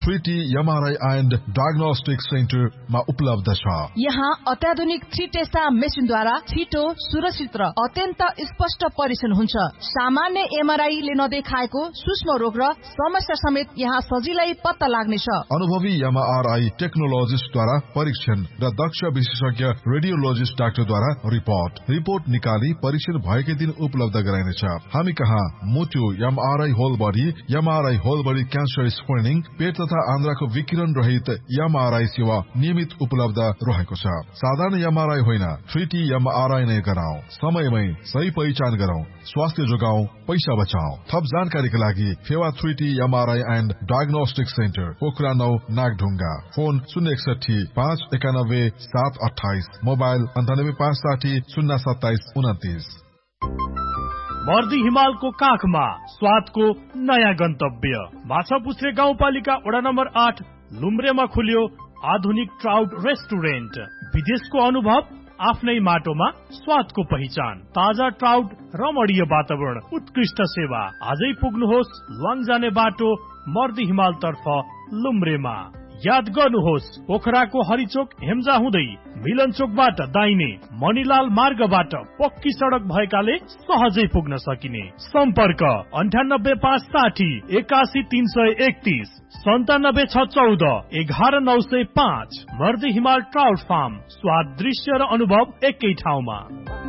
3T MRI and diagnostic सेन्टरमा उपलब्ध छ। यहाँ अत्याधुनिक 3 टेस्टा मेसिनद्वारा छिटो, सुरक्षित र अत्यन्त स्पष्ट परीक्षण हुन्छ। सामान्य MRI ले नदेखाएको सूक्ष्म रोग र समस्या समेत यहाँ सजिलै पत्ता लाग्नेछ। अनुभवी MRI टेक्नोलोजिस्टद्वारा परीक्षण र दक्ष विशेषज्ञ रेडियोलोजिस्ट डाक्टरद्वारा रिपोर्ट निकाली परीक्षण भएकै दिन उपलब्ध गराइनेछ। हामी कहाँ मुटु MRI whole body, MRI whole body cancer screening, पेट तथा आन्द्राको विकिरण रहित MRI सेवा नियमित उपलब्ध रहेको छ। साधारण MRI होइन, 3T MRI नै गराउँ। समयमै सही पहिचान गरौँ, स्वास्थ्य जोगाउँ, पैसा बचाऊ। थप जानकारीका लागि Phewa 3T MRI and diagnostic centre, Pokhara 9, Nagdhunga. Phone 061 591 728, mobile 98 560 027 29। मर्दी हिमालको काखमा स्वादको नयाँ गन्तव्य माछापुछ्रे गाउँपालिका वडा नम्बर 8 लुम्ब्रेमा खुल्यो आधुनिक ट्राउट रेस्टुरेन्ट। विदेशको अनुभव आफ्नै माटोमा स्वादको पहिचान, ताजा ट्राउट, रमणीय वातावरण, उत्कृष्ट सेवा। आजै पुग्नुहोस् लङ जाने बाटो मर्दी हिमाल तर्फ लुम्ब्रेमा। याद गर्नुहोस् पोखराको हरिचोक हेम्जा हुँदै मिलन चोकबाट दाहिने मणिलाल मार्गबाट पक्की सडक भएकाले सहजै पुग्न सकिने। सम्पर्क 9856 81 331 97 614 11 905। मर्दी हिमाल ट्राउट फार्म, स्वाद, दृश्य र अनुभव एकै ठाउँमा।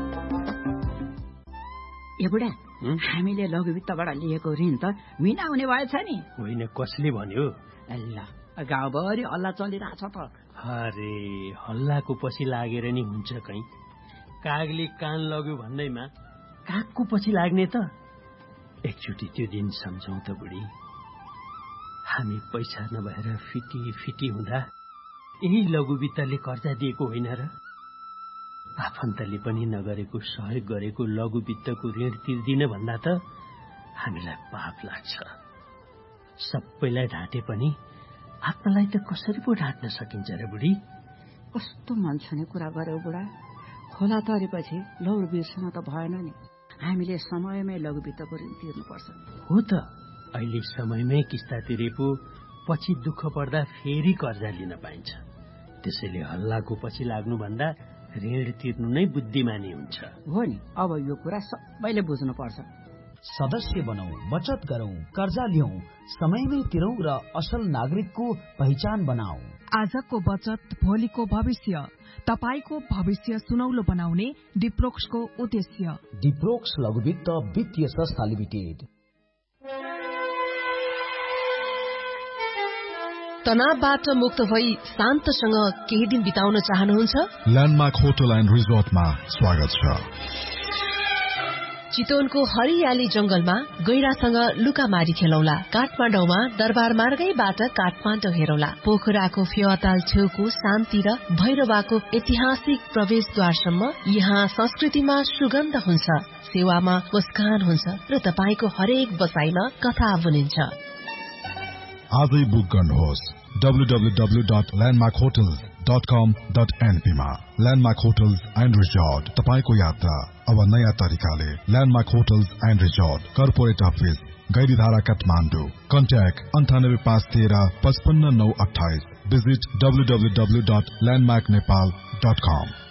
ए बुढा, हामीले लघु वित्तबाट लिएको ऋण त मिना हुने भएछ नि? होइन, कसले भन्यो? ल, गाउँभरि हल्ला चलिरहेछ त। अरे हल्लाको पछि लागेर नि हुन्छ कहीँ। कागले कान लग्यो भन्दैमा कागको पछि लाग्ने त? एकचोटि त्यो दिन सम्झौँ त बुढी। हामी पैसा नभएर फिटी हुँदा यही लघु वित्तले कर्जा दिएको होइन र? आफन्तले पनि नगरेको सहयोग गरेको लघु वित्तको ऋण तिर्दिन भन्दा त हामीलाई पाप लाग्छ। सबैलाई ढाँटे पनि आत्मालाई त कसरी पो ढाँट्न सकिन्छ र बुढी? कस्तो मन छुने कुरा गर्यो बुढा। खोला तरेपछि लौड बिर्सन त भएन नि। हामीले समयमै लघु वित्तको ऋण तिर्नुपर्छ। हो त, अहिले समयमै किस्ता तिरे पो पछि दुःख पर्दा फेरि कर्जा लिन पाइन्छ। त्यसैले हल्लाको पछि लाग्नुभन्दा ऋण तिर्नु नै बुद्धिमानी हुन्छ। हो नि, अब यो कुरा सबैले बुझ्नुपर्छ। सदस्य बनौं, बचत गरौं, कर्जा लियौं, समयमै तिरौं र असल नागरिकको पहिचान बनाऊ। आजको बचत भोलिको भविष्य, तपाईको भविष्य सुनौलो बनाउने डिप्रोक्सको उद्देश्य। डिप्रोक्स लघु वित्त वित्तीय संस्था लिमिटेड। तनावबाट मुक्त भई शान्तसँग केही दिन बिताउन चाहनुहुन्छ? ल्यान्डमार्क होटल एन्ड रिजोर्टमा स्वागत छ। चितवनको हरियाली जंगलमा गैरासँग लुकामारी खेलौला। काठमाडौँमा दरबार मार्गैबाट काठमाडौँ हेरौला। पोखराको फेवाताल छेउको शान्ति र भैरवाको ऐतिहासिक प्रवेशद्वारसम्म यहाँ संस्कृतिमा सुगन्ध हुन्छ, सेवामा मुस्कान हुन्छ र तपाईको हरेक बसाइमा कथा बुनिन्छ। आजै बुक गर्नुहोस् www.landmarkhotels.com.np मा। ल्यान्डमार्क होटल्स एन्ड रिजोर्ट, तपाईको यात्रा अब नयाँ तरिकाले। Landmark hotels and resort, corporate office, Gairidhara, Kathmandu. Contact 98513 55 928। Visit www.landmarknepal.com।